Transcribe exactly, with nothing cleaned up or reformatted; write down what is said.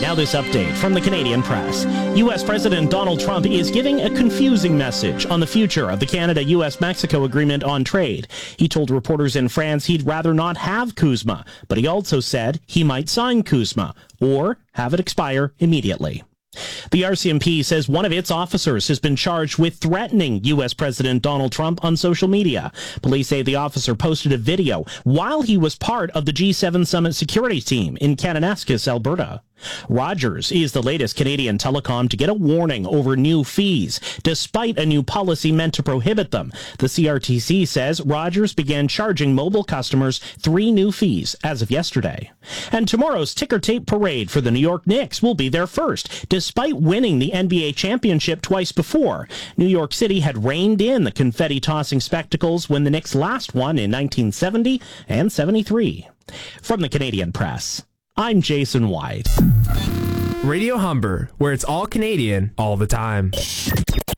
Now this update from the Canadian Press. U S. President Donald Trump is giving a confusing message on the future of the Canada-U S Mexico agreement on trade. He told reporters in France he'd rather not have CUSMA, but he also said he might sign CUSMA or have it expire immediately. The R C M P says one of its officers has been charged with threatening U S. President Donald Trump on social media. Police say the officer posted a video while he was part of the G seven Summit security team in Kananaskis, Alberta. Rogers is the latest Canadian telecom to get a warning over new fees, despite a new policy meant to prohibit them. The C R T C says Rogers began charging mobile customers three new fees as of yesterday. And tomorrow's ticker tape parade for the New York Knicks will be their first, despite winning the N B A championship twice before. New York City had reined in the confetti-tossing spectacles when the Knicks last won in nineteen seventy and seventy-three. From the Canadian Press, I'm Jason White. Radio Humber, where it's all Canadian all the time.